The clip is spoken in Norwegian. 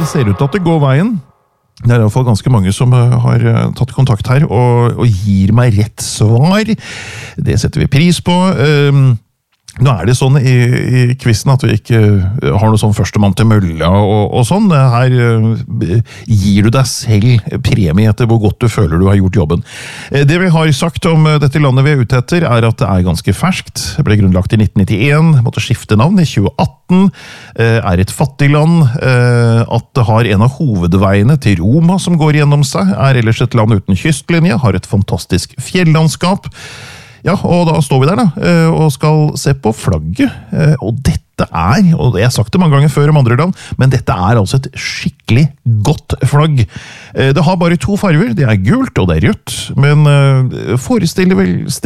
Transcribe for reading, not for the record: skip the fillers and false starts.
Det ser ut til at det går veien. Det er i hvert fall ganske mange som har tatt kontakt her og gir meg rett svar. Det setter vi pris på. Nå er det sånn i quizen at vi ikke har noe sånn førstemann til mølla og sånn. Her gir du deg selv premie etter hvor godt du føler du har gjort jobben. Det vi har sagt om dette landet vi er ute etter er at det er ganske ferskt. Det ble grunnlagt i 1991, måtte skifte navn i 2018, er et fattig land, at det har en av hovedveiene til Roma som går gjennom seg, er ellers et land uten kystlinje, har et fantastisk fjellandskap. Ja, og da står vi der da, og skal se på flagget, og dette og jeg har sagt det mange ganger før om andre land, men dette er altså et skikkelig godt flagg. Det har bare 2 farger, det er gult og det er rødt, men forestiller vel